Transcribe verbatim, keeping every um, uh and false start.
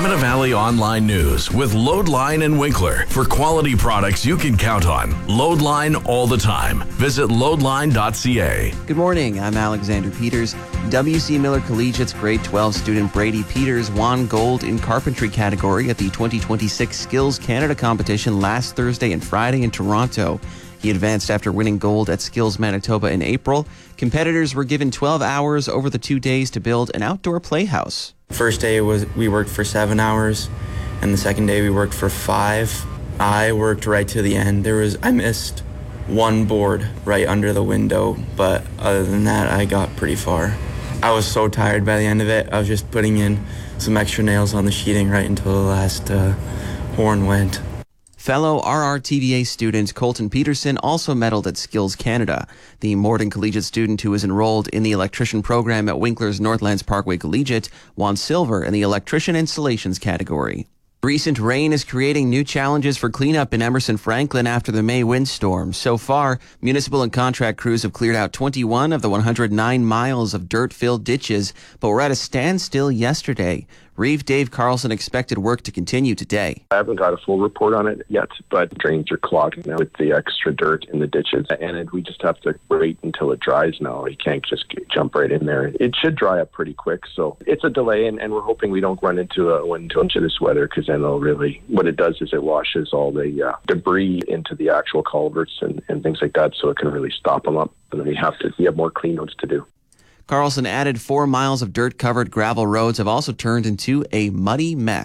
Pembina Valley Online News with Loadline and Winkler for quality products you can count on. Loadline all the time. Visit loadline dot c a. Good morning, I'm Alexander Peters. W C Miller Collegiate's grade twelve student Brady Peters won gold in carpentry category at the twenty twenty-six Skills Canada competition last Thursday and Friday in Toronto. He advanced after winning gold at Skills Manitoba in April. Competitors were given twelve hours over the two days to build an outdoor playhouse. First day was we worked for seven hours, and the second day we worked for five. I worked right to the end. There was I missed one board right under the window, but other than that, I got pretty far. I was so tired by the end of it. I was just putting in some extra nails on the sheeting right until the last uh, horn went. Fellow R R T V A student Colton Peterson also medaled at Skills Canada. The Morden Collegiate student who is enrolled in the electrician program at Winkler's Northlands Parkway Collegiate won silver in the electrician installations category. Recent rain is creating new challenges for cleanup in Emerson Franklin after the May windstorm. So far, municipal and contract crews have cleared out twenty-one of the one hundred nine miles of dirt-filled ditches, but were at a standstill yesterday. Reeve Dave Carlson expected work to continue today. I haven't got a full report on it yet, but drains are clogged now with the extra dirt in the ditches, and it, we just have to wait until it dries now. You can't just get, jump right in there. It should dry up pretty quick, so it's a delay, and, and we're hoping we don't run into a into this weather, because then it'll really, what it does is it washes all the uh, debris into the actual culverts and, and things like that, so it can really stop them up, and then we have to we have more clean notes to do. Carlson added four miles of dirt-covered gravel roads have also turned into a muddy mess.